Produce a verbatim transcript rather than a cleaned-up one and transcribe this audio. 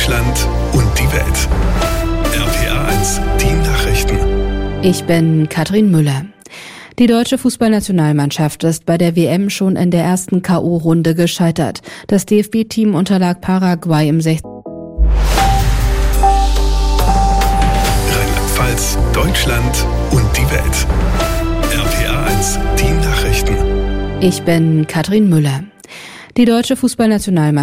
Deutschland und die Welt. R P A eins, die Nachrichten. Ich bin Katrin Müller. Die deutsche Fußballnationalmannschaft ist bei der W M schon in der ersten K O-Runde gescheitert. Das D F B-Team unterlag Paraguay im sechzehnten Rheinland-Pfalz, Deutschland und die Welt. R P A eins, die Nachrichten. Ich bin Katrin Müller. Die deutsche Fußballnationalmannschaft